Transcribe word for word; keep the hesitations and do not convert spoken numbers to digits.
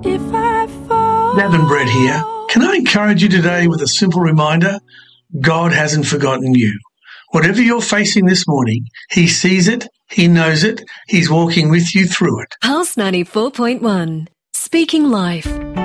If I fall. Dab and Brett here. Can I encourage you today with a simple reminder? God hasn't forgotten you. Whatever you're facing this morning, He sees it, He knows it, He's walking with you through it. Pulse ninety-four point one, speaking life.